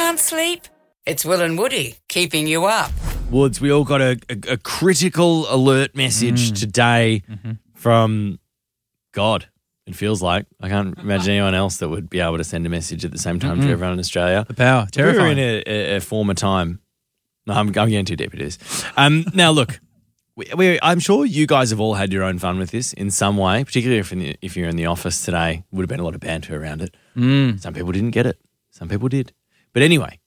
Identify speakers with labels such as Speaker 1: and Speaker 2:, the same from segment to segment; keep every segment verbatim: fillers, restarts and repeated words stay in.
Speaker 1: Can't sleep? It's Will and Woody keeping you up.
Speaker 2: Woods, we all got a, a, a critical alert message
Speaker 3: Mm.
Speaker 2: today
Speaker 3: Mm-hmm.
Speaker 2: from God. It feels like. I can't imagine anyone else that would be able to send a message at the same time
Speaker 3: Mm-mm.
Speaker 2: to everyone in Australia.
Speaker 3: The power. Terrifying.
Speaker 2: We were in a, a, a former time. No, I'm, I'm getting too deep. It is. Um, now, look, we, we, I'm sure you guys have all had your own fun with this in some way, particularly if, in the, if you're in the office today. Would have been a lot of banter around it.
Speaker 3: Mm.
Speaker 2: Some people didn't get it. Some people did. But anyway,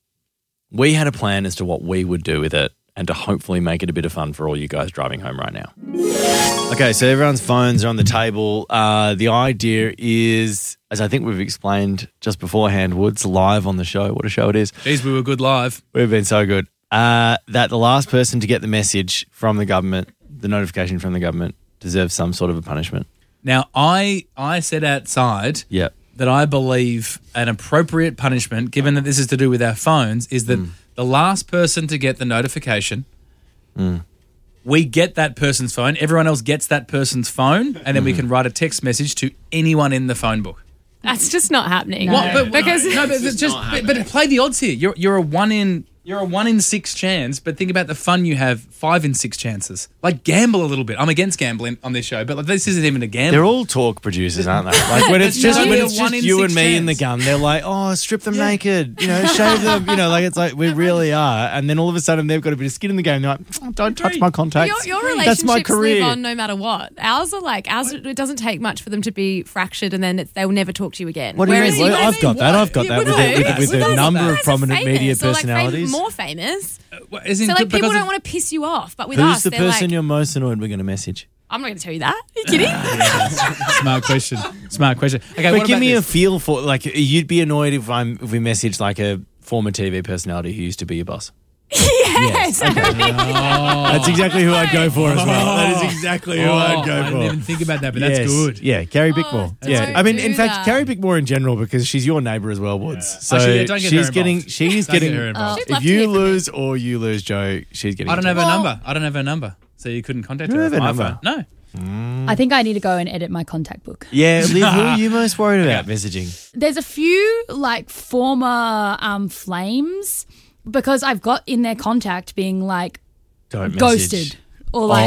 Speaker 2: we had a plan as to what we would do with it and to hopefully make it a bit of fun for all you guys driving home right now. Okay, so everyone's phones are on the table. Uh, the idea is, as I think we've explained just beforehand, Woods, live on the show. What a show it is.
Speaker 3: Jeez, we were good live.
Speaker 2: We've been so good. Uh, that the last person to get the message from the government, the notification from the government, deserves some sort of a punishment.
Speaker 3: Now, I I said outside
Speaker 2: Yep.
Speaker 3: that I believe an appropriate punishment, given that this is to do with our phones, is that
Speaker 2: Mm.
Speaker 3: the last person to get the notification,
Speaker 2: Mm.
Speaker 3: we get that person's phone, everyone else gets that person's phone, and then we
Speaker 2: Mm.
Speaker 3: can write a text message to anyone in the phone book.
Speaker 4: That's just not happening.
Speaker 3: What? But,
Speaker 4: because
Speaker 3: no, but, but just but, but play the odds here. You're you're a one in you're a one in six chance, but think about the fun you have. Five in six chances. Like gamble a little bit. I'm against gambling on this show, but like this isn't even a gamble.
Speaker 2: They're all talk producers, aren't they? Like when it's just
Speaker 3: No,
Speaker 2: when
Speaker 3: you're
Speaker 2: it's
Speaker 3: one
Speaker 2: just
Speaker 3: in
Speaker 2: you
Speaker 3: six
Speaker 2: and me in the
Speaker 3: chance.
Speaker 2: gun, they're like, oh, strip them naked, you know, shave them, you know, like it's like we really are. And then all of a sudden they've got a bit of skin in the game. They're like, oh, don't touch my contacts.
Speaker 4: Your, your
Speaker 2: That's my
Speaker 4: relationships
Speaker 2: career.
Speaker 4: live on no matter what. Ours are like, ours, it doesn't take much for them to be fractured and then it's, they will never talk to you again.
Speaker 2: What do you
Speaker 4: Whereas
Speaker 2: mean? Well,
Speaker 4: guys-
Speaker 2: I've got that. I've got
Speaker 4: Yeah,
Speaker 2: that with,
Speaker 4: no,
Speaker 2: a, with,
Speaker 4: yes,
Speaker 2: with
Speaker 4: with
Speaker 2: a
Speaker 4: us,
Speaker 2: number
Speaker 4: you
Speaker 2: of
Speaker 4: guys are
Speaker 2: prominent
Speaker 4: famous,
Speaker 2: media
Speaker 4: or, like, fam-
Speaker 2: personalities.
Speaker 4: more famous.
Speaker 3: Well, as in
Speaker 4: So like
Speaker 3: because
Speaker 4: people
Speaker 3: of-
Speaker 4: don't want to piss you off, but with
Speaker 2: Who's
Speaker 4: us,
Speaker 2: the
Speaker 4: they're
Speaker 2: person
Speaker 4: like,
Speaker 2: you're most annoyed we're going to message?
Speaker 4: I'm not going to tell you that. Are you kidding?
Speaker 3: Smart question. Smart question. Okay,
Speaker 2: but
Speaker 3: what
Speaker 2: give
Speaker 3: about
Speaker 2: me
Speaker 3: this?
Speaker 2: a feel for, like, you'd be annoyed if I'm if we messaged like a former T V personality who used to be your boss.
Speaker 4: Yes. I mean,
Speaker 2: That's exactly who I'd go for as well. That is exactly who
Speaker 3: Oh,
Speaker 2: I'd go
Speaker 3: I
Speaker 2: for.
Speaker 3: didn't even think about that, but that's
Speaker 2: Yes.
Speaker 3: good.
Speaker 2: Yeah, Carrie Bickmore.
Speaker 4: Oh,
Speaker 2: yeah,
Speaker 4: don't
Speaker 2: I mean,
Speaker 4: do
Speaker 2: in fact,
Speaker 4: that.
Speaker 2: Carrie Bickmore in general, because she's your neighbour as well, Woods. So
Speaker 3: Actually, yeah, don't get her
Speaker 2: she's getting,
Speaker 3: involved.
Speaker 2: she's
Speaker 3: Don't get
Speaker 2: getting.
Speaker 3: her involved.
Speaker 4: She'd love
Speaker 2: if
Speaker 4: to hear
Speaker 2: you
Speaker 4: from me.
Speaker 2: lose or you lose, Joe, she's getting.
Speaker 3: I don't
Speaker 2: into
Speaker 3: have her
Speaker 5: Well-
Speaker 3: number. I don't have her number, so you couldn't contact
Speaker 2: You
Speaker 3: her.
Speaker 2: don't have
Speaker 3: off
Speaker 2: her
Speaker 3: my
Speaker 2: number?
Speaker 3: phone. No.
Speaker 5: I think I need to go and edit my contact book.
Speaker 2: Yeah, Liv, who are you most worried about messaging?
Speaker 5: There's a few like former um, flames because I've got in their contact being like
Speaker 2: Don't message.
Speaker 5: ghosted or like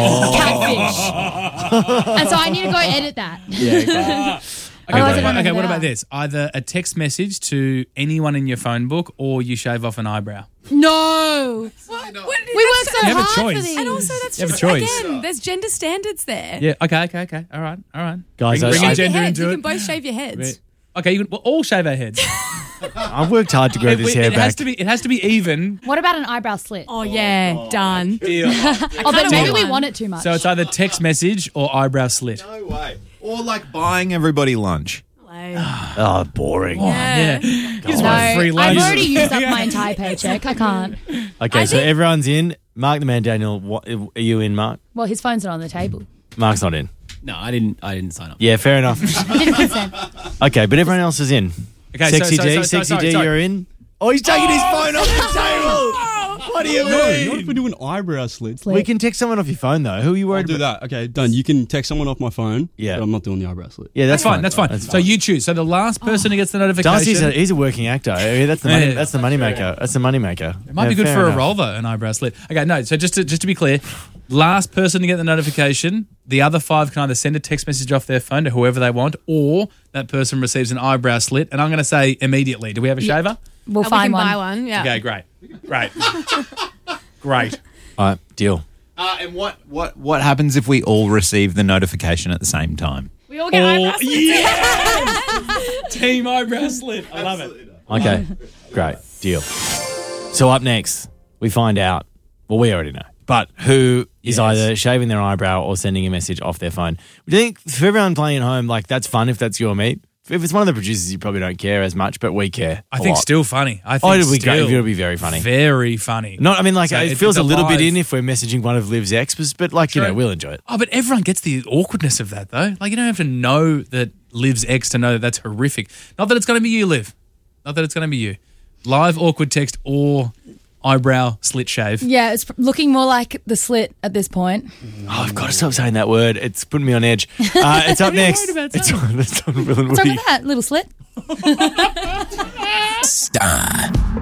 Speaker 5: catfish. And so I need to go edit that.
Speaker 2: Yeah. Okay.
Speaker 3: Okay,
Speaker 5: Otherwise
Speaker 3: what,
Speaker 5: I don't
Speaker 3: okay,
Speaker 5: know
Speaker 3: what
Speaker 5: that.
Speaker 3: about this? Either a text message to anyone in your phone book or you shave off an eyebrow.
Speaker 5: No. We work so
Speaker 3: You have a
Speaker 5: hard for
Speaker 3: choice.
Speaker 5: these.
Speaker 4: and also, that's
Speaker 3: You have a
Speaker 4: just,
Speaker 3: choice.
Speaker 4: again, there's gender standards there.
Speaker 3: Yeah, okay, okay, okay. All right, all right.
Speaker 2: Guys,
Speaker 3: Bring-
Speaker 2: I-
Speaker 3: bringing
Speaker 2: I-
Speaker 4: Shave your
Speaker 3: gender
Speaker 4: heads.
Speaker 3: into
Speaker 4: You
Speaker 3: it.
Speaker 4: can both shave your heads.
Speaker 3: Okay, you can, we'll all shave our heads.
Speaker 2: I've worked hard to grow
Speaker 3: it
Speaker 2: this
Speaker 3: it
Speaker 2: hair
Speaker 3: has
Speaker 2: back.
Speaker 3: to be. It has to be even.
Speaker 5: What about an eyebrow slit?
Speaker 4: Oh, yeah, done.
Speaker 3: Deal.
Speaker 5: Oh, but
Speaker 4: kinda
Speaker 5: maybe
Speaker 4: want
Speaker 5: we
Speaker 4: one.
Speaker 5: want it too much.
Speaker 3: So it's either text message or eyebrow slit.
Speaker 6: No way. Or like buying everybody lunch.
Speaker 2: Oh, boring.
Speaker 3: Yeah. You just
Speaker 5: no,
Speaker 3: want free lunch.
Speaker 5: I've already used up my entire paycheck. I can't.
Speaker 2: Okay,
Speaker 4: I
Speaker 2: so
Speaker 4: think-
Speaker 2: everyone's in. Mark the Man Daniel, what, are you in, Mark?
Speaker 5: Well, his phone's not on the table.
Speaker 2: Mark's not in.
Speaker 7: No, I didn't. I didn't sign up.
Speaker 2: Yeah, fair enough.
Speaker 5: I didn't consent.
Speaker 2: Okay, but everyone else is in.
Speaker 3: Okay, so-
Speaker 2: Sexy
Speaker 3: so-
Speaker 2: D,
Speaker 3: so- so-
Speaker 2: Sexy
Speaker 3: sorry,
Speaker 2: D,
Speaker 3: sorry.
Speaker 2: you're in. Oh, he's taking his phone off the table. What do you
Speaker 7: No, not if
Speaker 2: mean?
Speaker 7: we're doing eyebrow slits.
Speaker 2: We can text someone off your phone though. Who are you
Speaker 7: I'll
Speaker 2: worried
Speaker 7: do
Speaker 2: about?
Speaker 7: that. Okay, done. You can text someone off my phone.
Speaker 2: Yeah.
Speaker 7: But I'm not doing the eyebrow slit.
Speaker 2: Yeah, that's,
Speaker 3: That's fine. That's fine.
Speaker 2: That's
Speaker 3: So you choose. So the last person who gets the notification.
Speaker 2: Darcy's a, he's a working actor. I mean, that's the money.
Speaker 3: Yeah,
Speaker 2: that's the money maker. That's the money maker.
Speaker 3: It might be good for a role though, an eyebrow slit. Okay, no. So just to just to be clear, last person to get the notification, the other five can either send a text message off their phone to whoever they want, or that person receives an eyebrow slit. And I'm going to say immediately. Do we have a shaver?
Speaker 5: We'll
Speaker 4: Oh, we
Speaker 5: find
Speaker 4: can
Speaker 5: one.
Speaker 4: buy one, yeah.
Speaker 3: Okay, great, great, great.
Speaker 2: All right, deal.
Speaker 6: Uh, and what, what, what happens if we all receive the notification at the same time?
Speaker 4: We all get
Speaker 3: Oh,
Speaker 4: eyebrows.
Speaker 3: yes! Team eyebrow slit. I love it.
Speaker 2: Okay, great, deal. So up next, we find out. Well, we already know, but who is
Speaker 3: Yes.
Speaker 2: either shaving their eyebrow or sending a message off their phone? Do you think for everyone playing at home, like that's fun if that's your meat? If it's one of the producers, you probably don't care as much, but we care.
Speaker 3: I
Speaker 2: a
Speaker 3: think
Speaker 2: lot.
Speaker 3: still funny. I think
Speaker 2: Oh, it'll be
Speaker 3: still
Speaker 2: great. It'll be very funny.
Speaker 3: Very funny.
Speaker 2: Not, I mean, like
Speaker 3: So
Speaker 2: it
Speaker 3: it's-
Speaker 2: feels
Speaker 3: it's
Speaker 2: a little bit
Speaker 3: live-
Speaker 2: in if we're messaging one of Liv's exes, but like you
Speaker 3: True.
Speaker 2: know, we'll enjoy it.
Speaker 3: Oh, but everyone gets the awkwardness of that, though. Like, you don't have to know that Liv's ex to know that that's horrific. Not that it's going to be you, Liv. Not that it's going to be you. Live awkward text or eyebrow slit shave.
Speaker 5: Yeah, it's looking more like the slit at this point.
Speaker 2: Oh, I've got to stop saying that word. It's putting me on edge. Uh, it's up next.
Speaker 3: worried about
Speaker 2: It's on, it's on Will and
Speaker 5: What's wrong
Speaker 2: Woody.
Speaker 5: with that little slit?
Speaker 1: Star.